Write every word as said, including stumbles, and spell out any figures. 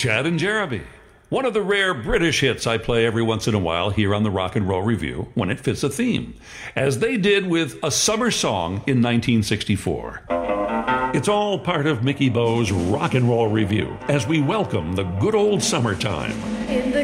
Chad and Jeremy. One of the rare British hits I play every once in a while here on the Rock and Roll Review when it fits a theme, as they did with A Summer Song in nineteen sixty-four. It's all part of Mickey Bo's Rock and Roll Review as we welcome the good old summertime. In the